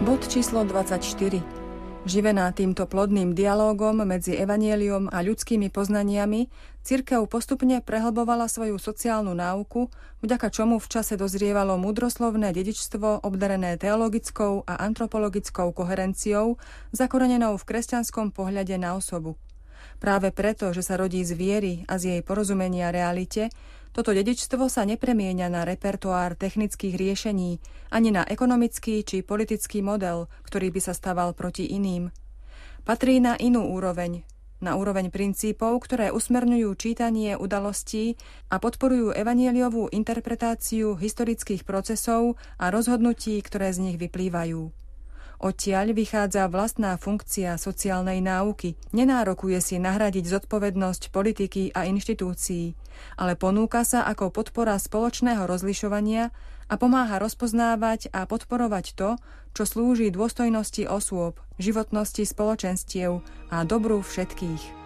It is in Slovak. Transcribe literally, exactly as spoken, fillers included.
Bod číslo dvadsaťštyri. Živená týmto plodným dialógom medzi evanjeliom a ľudskými poznaniami, cirkev postupne prehlbovala svoju sociálnu náuku, vďaka čomu v čase dozrievalo múdroslovné dedičstvo obdarené teologickou a antropologickou koherenciou, zakorenenou v kresťanskom pohľade na osobu. Práve preto, že sa rodí z viery a z jej porozumenia realite, toto dedičstvo sa nepremieňa na repertoár technických riešení, ani na ekonomický či politický model, ktorý by sa staval proti iným. Patrí na inú úroveň, na úroveň princípov, ktoré usmerňujú čítanie udalostí a podporujú evanjeliovú interpretáciu historických procesov a rozhodnutí, ktoré z nich vyplývajú. Odtiaľ vychádza vlastná funkcia sociálnej náuky, nenárokuje si nahradiť zodpovednosť politiky a inštitúcií, ale ponúka sa ako podpora spoločného rozlišovania a pomáha rozpoznávať a podporovať to, čo slúži dôstojnosti osôb, životnosti spoločenstiev a dobru všetkých.